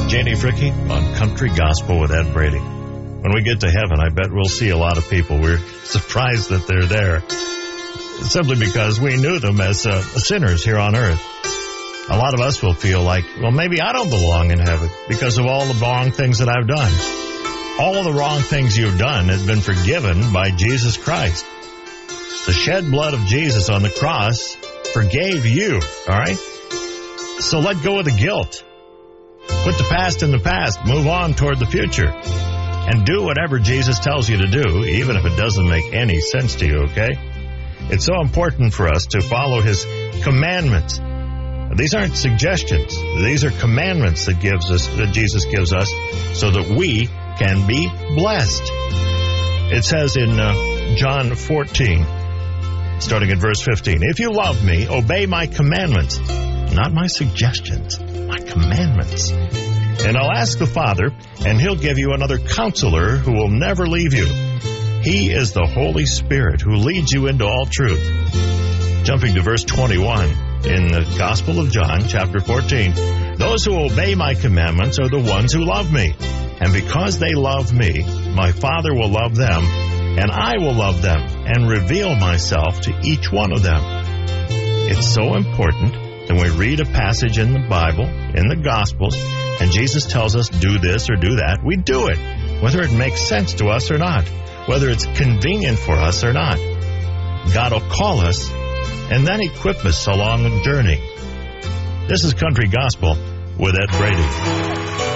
Janie Fricke on Country Gospel with Ed Brady. When we get to heaven, I bet we'll see a lot of people. We're surprised that they're there, simply because we knew them as sinners here on earth. A lot of us will feel like, well, maybe I don't belong in heaven because of all the wrong things that I've done. All of the wrong things you've done have been forgiven by Jesus Christ. The shed blood of Jesus on the cross forgave you, all right? So let go of the guilt. Put the past in the past. Move on toward the future. And do whatever Jesus tells you to do, even if it doesn't make any sense to you, okay? It's so important for us to follow His commandments. These aren't suggestions. These are commandments that Jesus gives us so that we can be blessed. It says in John 14, starting at verse 15, if you love me, obey my commandments. Not my suggestions, my commandments. And I'll ask the Father, and He'll give you another counselor who will never leave you. He is the Holy Spirit who leads you into all truth. Jumping to verse 21 in the Gospel of John, chapter 14. Those who obey my commandments are the ones who love me. And because they love me, my Father will love them, and I will love them and reveal myself to each one of them. It's so important that we read a passage in the Bible, in the Gospels, and Jesus tells us do this or do that. We do it, whether it makes sense to us or not, whether it's convenient for us or not. God will call us and then equip us along the journey. This is Country Gospel with Ed Brady.